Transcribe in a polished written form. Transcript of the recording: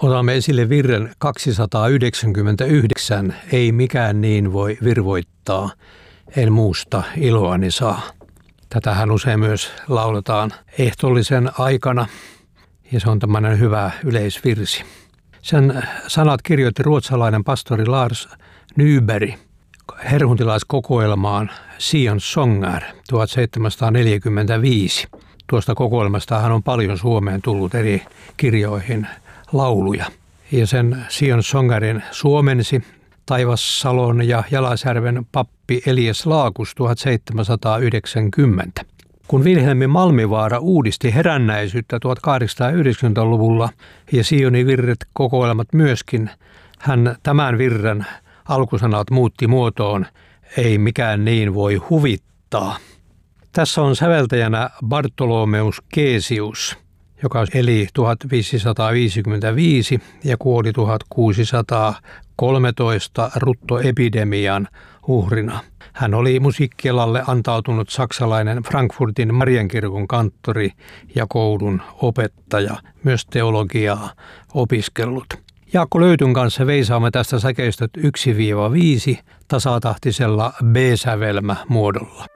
Otamme esille virren 299, ei mikään niin voi virvoittaa, en muusta iloani saa. Tätähän usein myös lauletaan ehtoollisen aikana ja se on tämmöinen hyvä yleisvirsi. Sen sanat kirjoitti ruotsalainen pastori Lars Nyberg herhuntilaiskokoelmaan Sions sånger 1745. Tuosta kokoelmastahan on paljon Suomeen tullut eri kirjoihin lauluja. Ja sen Sions sångerin suomensi Taivassalon ja Jalasjärven pappi Elias Laakus 1790. Kun Vilhelmi Malmivaara uudisti herännäisyyttä 1890-luvulla ja Sionin virret kokoelmat myöskin, hän tämän virren alkusanat muutti muotoon, ei mikään niin voi huvittaa. Tässä on säveltäjänä Bartholomeus Caesius, joka eli 1555 ja kuoli 1613 ruttoepidemian uhrina. Hän oli musiikkialalle antautunut saksalainen Frankfurtin Marienkirkon kanttori ja koulun opettaja, myös teologiaa opiskellut. Jaakko Löytyn kanssa veisaamme tästä säkeistöt 1-5 tasatahtisella B-sävelmämuodolla.